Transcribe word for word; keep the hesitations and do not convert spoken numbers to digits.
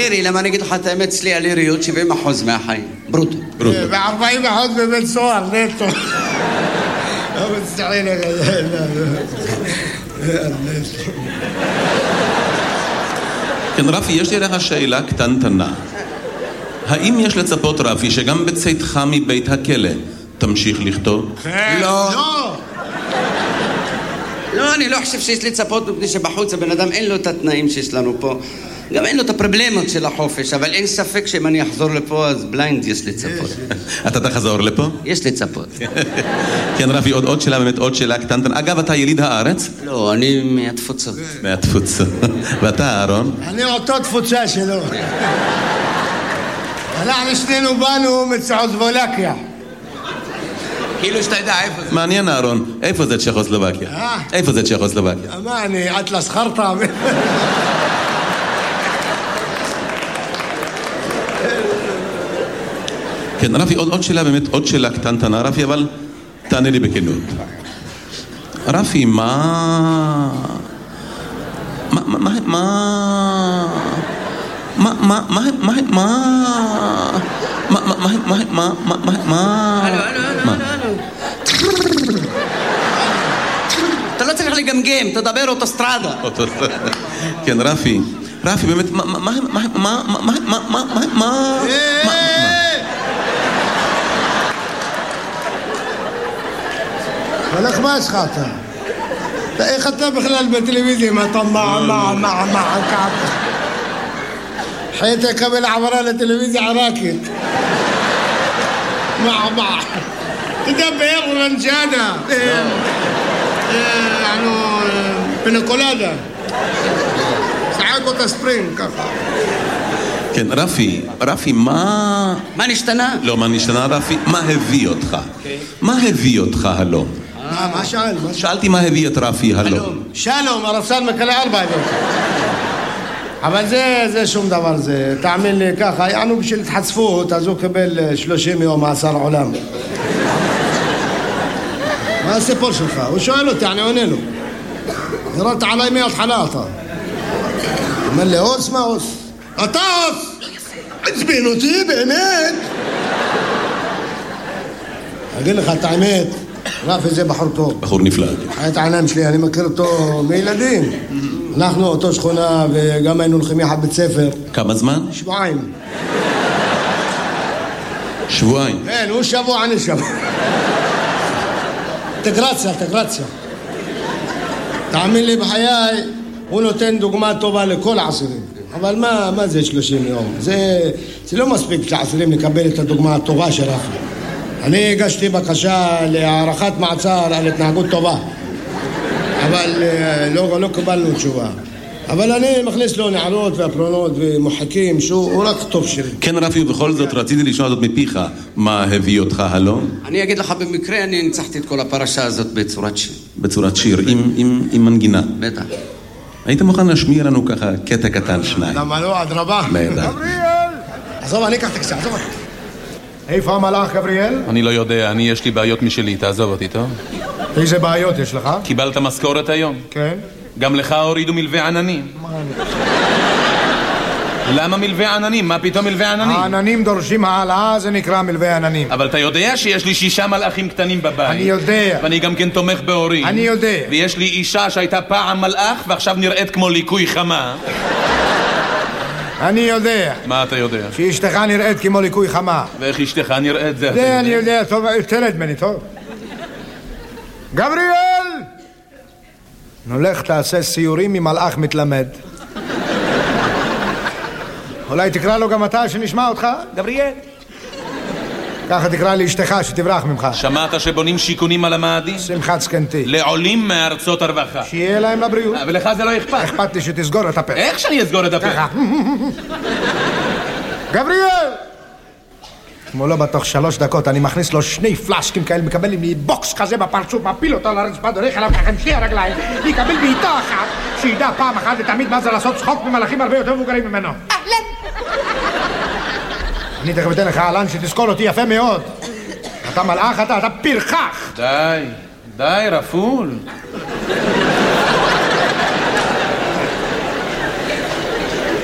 לירי, למה אני אגיד לך את האמת, אצלי הליריות שבעים אחוז מהחיים. ברוטו. ברוטו. ו-ארבעים אחוז בבית סוהר, נטו. לא מצטעין לך. כן, רפי, יש לי לך שאלה קטנטנה. האם יש לצפות, רפי, שגם בצאתך מבית הכלא תמשיך לכתוב? לא. לא. לא, אני לא חושב שיש לצפות מפני שבחוץ הבן אדם אין לו את התנאים שיש לנו פה. גם אין לו את הפרובלמות של החופש, אבל אין ספק שאם אני אחזור לפה, אז בליינד יש לצפות. אתה תחזור לפה? יש לצפות. כן, רפי, עוד, עוד שאלה, באמת עוד שאלה קטנטנה. אגב, אתה יליד הארץ? לא, אני מהתפוצות. מהתפוצות. ואתה, אהרון? אני אותו תפוצה שלו. אנחנו שנינו באנו מצ'כוסלובקיה. כאילו שאתה יודע איפה זה. מעניין, אהרון. איפה זה צ'כוסלובקיה? איפה זה צ'כוסלובקיה? מה, אני אטלס חרטה? כן, רפי, עוד, עוד שאלה, באמת עוד שאלה קטנטנה, רפי, אבל תענה לי בכנות. רפי, מה... מה... מה... מה... מה... מה... מה... מה... מה... מה... מה... מה... מה... מה... מה... הלו, הלו, הלו, הלו. אתה לא צריך לגמגם, תדבר אוטוסטרדה. כן, רפי. רפי, באמת, מה... מה... מה... מה... מה... מה... מה... מה... מה... מלך מה יש לך אתה? איך אתה בכלל בטלוויזיה? מה אתה מה מה מה מה ככה? حيث قبل عبرة للتلفزيون عراكت مع مع تدبر ورنجانا يعني بنكولادا ساعات ספרינג ככה. כן, רפי, רפי, מה... מה נשתנה? לא, מה נשתנה, רפי? מה הביא אותך? מה הביא אותך הלום? מה, מה שאל? שאלתי מה הביא את רפי הלום. שלום, הרפסן מקלה ארבע ידות. אבל זה, זה שום דבר, זה, תאמין לי ככה, יענו בשביל התחצפות, אז הוא קבל שלושים יום מאסר עולם. מה הסיפור שלך? הוא שואל אותי, אני עונה לו. ירדת עליי מההתחלה אתה. אומר לי, אוס, מה אוס? אתה אוס! עצבין אותי, באמת! אגיד לך את האמת, רפי זה בחור טוב. בחור נפלא. חיית העיניים שלי, אני מכיר אותו מילדים. אנחנו אותו שכונה וגם היינו הולכים יחד בית ספר. כמה זמן? שבועיים. שבועיים? כן, הוא שבוע, אני שבוע. אינטגרציה, אינטגרציה. תאמין לי בחיי, הוא נותן דוגמה טובה לכל העשירים. אבל מה, מה זה שלושים יום? זה, זה לא מספיק לעשירים לקבל את הדוגמה הטובה של רפי. אני הגשתי בקשה להערכת מעצר על התנהגות טובה. אבל לא, לא קיבלנו תשובה. אבל אני מכניס לו נערות והפרונות ומוחקים שהוא רק טוב שלי. כן, רפי, ובכל זאת רציתי לשאול זאת מפיך. מה הביא אותך הלום? אני אגיד לך במקרה, אני ניצחתי את כל הפרשה הזאת בצורת שיר. בצורת שיר, עם, עם, עם מנגינה. בטח. היית מוכן להשמיע לנו ככה קטע קטן שניים? למה לא? עד רבה. בטח. גבריאל! עזוב, אני אקח את הקצה, עזוב אותי. איפה המלאך, גבריאל? אני לא יודע, אני יש לי בעיות משלי, תעזוב אותי, טוב? איזה בעיות יש לך? קיבלת משכורת היום? כן. גם לך הורידו מלווה עננים. למה מלווה עננים? מה פתאום מלווה עננים? העננים דורשים העלאה, זה נקרא מלווה עננים. אבל אתה יודע שיש לי שישה מלאכים קטנים בבית. אני יודע. ואני גם כן תומך בהורים. אני יודע. ויש לי אישה שהייתה פעם מלאך ועכשיו נראית כמו ליקוי חמה. אני יודע. מה אתה יודע? שאשתך נראית כמו ליקוי חמה. ואיך אשתך נראית זה? זה אני יודע, טוב, תרד ממני, טוב. גבריאל! נולך תעשה סיורים עם מלאך מתלמד. אולי תקרא לו גם אתה שנשמע אותך? גבריאל. ככה תקרא לי אשתך שתברח ממך. שמעת שבונים שיכונים על המאדים? שמחת זקנתי. לעולים מארצות הרווחה. שיהיה להם לבריאות. ולך זה לא אכפת. אכפת לי שתסגור את הפה. איך שאני אסגור את הפה? ככה. גבריאל! כמו לא בתוך שלוש דקות אני מכניס לו שני פלשקים כאלה, מקבל לי מבוקס כזה בפרצוף, מפיל אותו על הרצפה, דורך אליו ככה עם שתי הרגליים, יקבל בעיטה אחת, שידע פעם אחת ותמיד מה זה לעשות צחוק ממלאכים הרבה יותר מבוגרים ממנו. אהלן! אני תכף אתן לך אהלן שתזכור אותי יפה מאוד. אתה מלאך, אתה, אתה פרחח. די, די רפול.